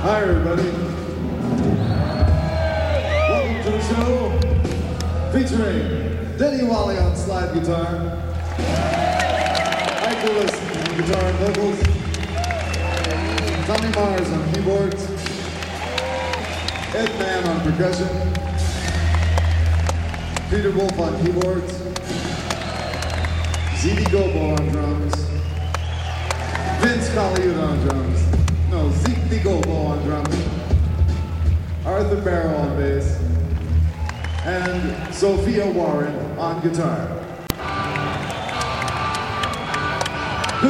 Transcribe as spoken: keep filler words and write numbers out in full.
Hi, everybody. Welcome to the show featuring Denny Wally on slide guitar, Ike Lewis on guitar and vocals, Tommy Mars on keyboards, Ed Mann on percussion, Peter Wolf on keyboards, Z D Gobo on drums, Vince Colaiuta on drums, no, Zeke D Gobo on drums, Arthur Barrow on bass, and Sophia Warren on guitar.